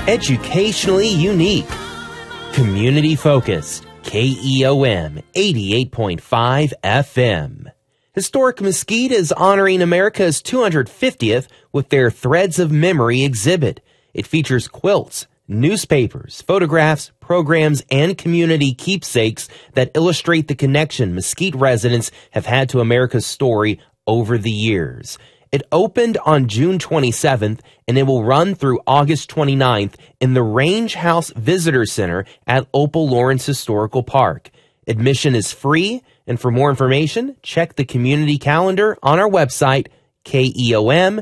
Educationally unique. Community focused. KEOM 88.5 FM. Historic Mesquite is honoring America's 250th with their Threads of Memory exhibit. It features quilts, newspapers, photographs, programs, and community keepsakes that illustrate the connection Mesquite residents have had to America's story over the years. It opened on June 27th, and it will run through August 29th in the Range House Visitor Center at Opal Lawrence Historical Park. Admission is free, and for more information, check the community calendar on our website, keom.fm.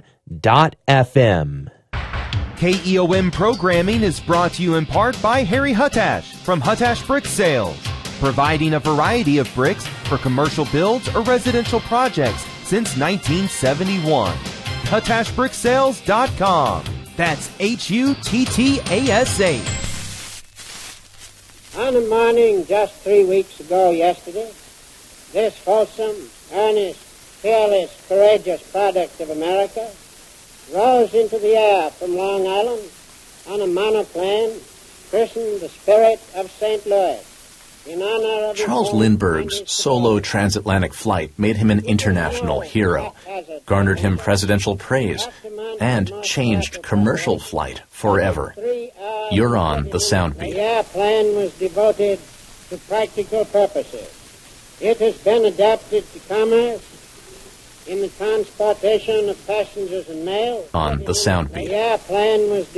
KEOM programming is brought to you in part by Harry Huttash from Huttash Brick Sales, providing a variety of bricks for commercial builds or residential projects since 1971. HuttashBrickSales.com. That's HUTTASH. On a morning just 3 weeks ago yesterday, this wholesome, earnest, fearless, courageous product of America rose into the air from Long Island on a monoplane christened the Spirit of St. Louis. In honor of Charles Lindbergh's solo transatlantic flight made him an international hero, garnered him presidential praise, and changed commercial flight forever. You're on the Soundbeat. The airplane was devoted to practical purposes. It has been adapted to commerce in the transportation of passengers and mail. On the Soundbeat. The airplane was